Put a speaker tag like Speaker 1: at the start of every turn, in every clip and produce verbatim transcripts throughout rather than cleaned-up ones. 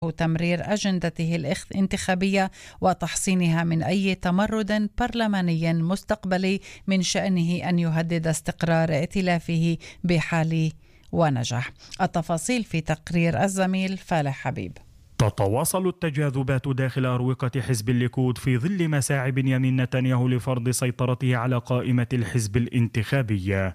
Speaker 1: تمرير أجندته الانتخابية وتحصينها من أي تمرد برلماني مستقبلي من شأنه أن يهدد استقرار ائتلافه بحال ونجح. التفاصيل في تقرير الزميل فالح حبيب.
Speaker 2: تتواصل التجاذبات داخل أروقة حزب الليكود في ظل مساعي بنيامين نتنياهو لفرض سيطرته على قائمة الحزب الانتخابية،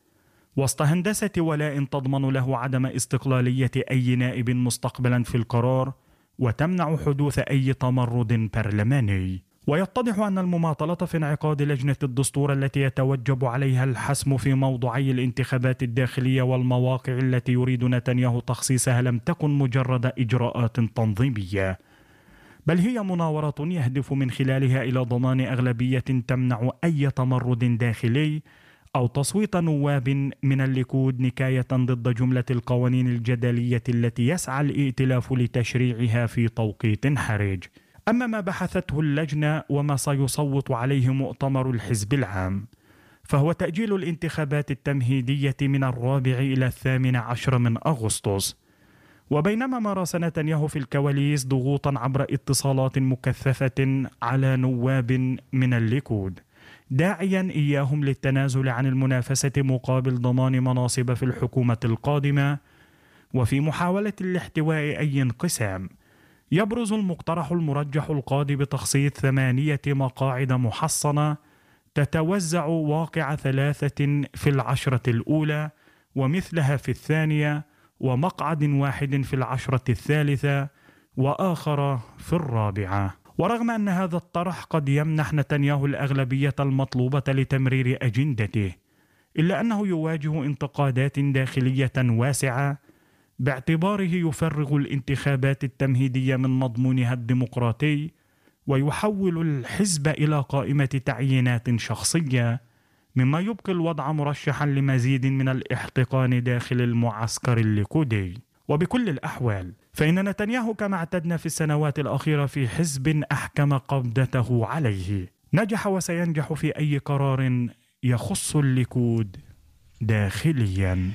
Speaker 2: وسط هندسة ولاء تضمن له عدم استقلالية أي نائب مستقبلا في القرار وتمنع حدوث أي تمرد برلماني. ويتضح أن المماطلة في انعقاد لجنة الدستور التي يتوجب عليها الحسم في موضوعي الانتخابات الداخلية والمواقع التي يريد نتنياهو تخصيصها لم تكن مجرد إجراءات تنظيمية، بل هي مناورة يهدف من خلالها إلى ضمان أغلبية تمنع أي تمرد داخلي أو تصويت نواب من الليكود نكاية ضد جملة القوانين الجدلية التي يسعى الائتلاف لتشريعها في توقيت حرج. أما ما بحثته اللجنة وما سيصوت عليه مؤتمر الحزب العام فهو تأجيل الانتخابات التمهيدية من الرابع إلى الثامن عشر من أغسطس. وبينما مارس نتنياهو في الكواليس ضغوطا عبر اتصالات مكثفة على نواب من الليكود داعيا إياهم للتنازل عن المنافسة مقابل ضمان مناصب في الحكومة القادمة، وفي محاولة لاحتواء أي انقسام يبرز المقترح المرجح القاضي بتخصيص ثمانية مقاعد محصنة تتوزع واقع ثلاثة في العشرة الأولى ومثلها في الثانية، ومقعد واحد في العشرة الثالثة وآخر في الرابعة. ورغم أن هذا الطرح قد يمنح نتنياهو الأغلبية المطلوبة لتمرير أجندته، إلا أنه يواجه انتقادات داخلية واسعة باعتباره يفرغ الانتخابات التمهيدية من مضمونها الديمقراطي ويحول الحزب إلى قائمة تعيينات شخصية، مما يبقي الوضع مرشحا لمزيد من الاحتقان داخل المعسكر الليكودي. وبكل الأحوال فإن نتنياهو كما اعتدنا في السنوات الأخيرة في حزب أحكم قبضته عليه نجح وسينجح في أي قرار يخص الليكود داخليا.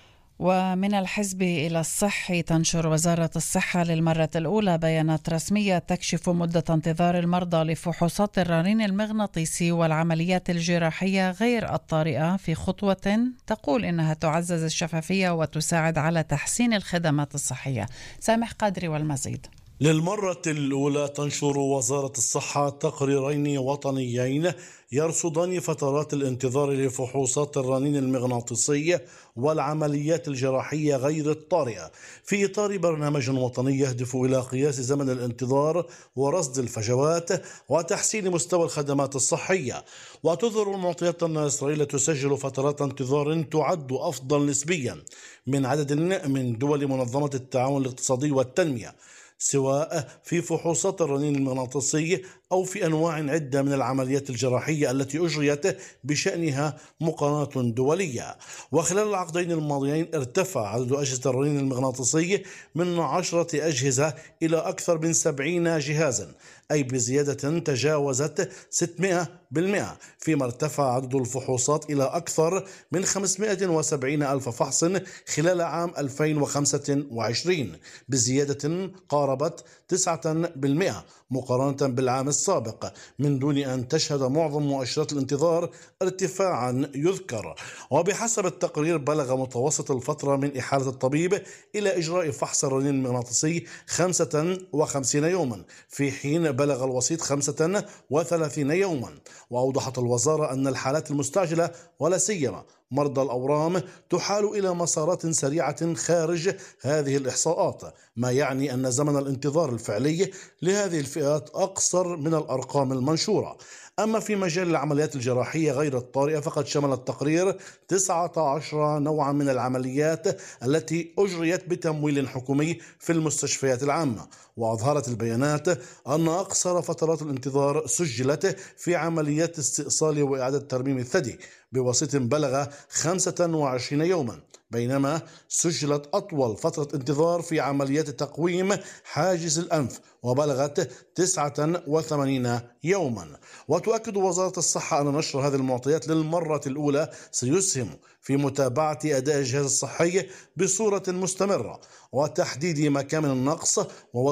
Speaker 1: ومن الحزب إلى الصحي، تنشر وزارة الصحة للمرة الأولى بيانات رسمية تكشف مدة انتظار المرضى لفحوصات الرنين المغناطيسي والعمليات الجراحية غير الطارئة، في خطوة تقول إنها تعزز الشفافية وتساعد على تحسين الخدمات الصحية. سامح قادري والمزيد.
Speaker 3: للمرة الأولى تنشر وزارة الصحة تقريرين وطنيين يرصدان فترات الانتظار لفحوصات الرنين المغناطيسي والعمليات الجراحية غير الطارئة في إطار برنامج وطني يهدف إلى قياس زمن الانتظار ورصد الفجوات وتحسين مستوى الخدمات الصحية. وتظهر المعطيات أن إسرائيل تسجل فترات انتظار تعد أفضل نسبيا من عدد من دول منظمة التعاون الاقتصادي والتنمية، سواء في فحوصات الرنين المغناطيسي أو في أنواع عدة من العمليات الجراحية التي أجريت بشأنها مقارنات دولية. وخلال العقدين الماضيين ارتفع عدد أجهزة الرنين المغناطيسي من عشرة أجهزة إلى أكثر من سبعين جهازا، أي بزيادة تجاوزت ستمائة بالمئة، فيما ارتفع عدد الفحوصات إلى أكثر من خمسمائة وسبعين ألف فحص خلال عام ألفين وخمسة وعشرين بزيادة قاربت تسعة بالمئة مقارنة بالعام السابق، من دون أن تشهد معظم مؤشرات الانتظار ارتفاعا يذكر. وبحسب التقرير بلغ متوسط الفترة من إحالة الطبيب إلى إجراء فحص الرنين المغناطيسي خمسة وخمسين يوما، في حين بلغ الوسيط خمسة وثلاثين يوما. وأوضحت الوزارة أن الحالات المستعجلة ولا سيما مرضى الأورام تحال إلى مسارات سريعة خارج هذه الإحصاءات، ما يعني أن زمن الانتظار الفعلي لهذه الفئات أقصر من الأرقام المنشورة. أما في مجال العمليات الجراحية غير الطارئة فقد شمل التقرير تسعة عشر نوعا من العمليات التي أجريت بتمويل حكومي في المستشفيات العامة. وأظهرت البيانات أن أقصر فترات الانتظار سجلت في عمليات استئصال وإعادة ترميم الثدي بوسيط بلغ خمسة وعشرين يوما، بينما سجلت أطول فترة انتظار في عمليات تقويم حاجز الأنف وبلغت تسعة وثمانين يوما. وتؤكد وزارة الصحة أن نشر هذه المعطيات للمرة الأولى سيسهم في متابعة أداء الجهاز الصحي بصورة مستمرة وتحديد مكامن النقص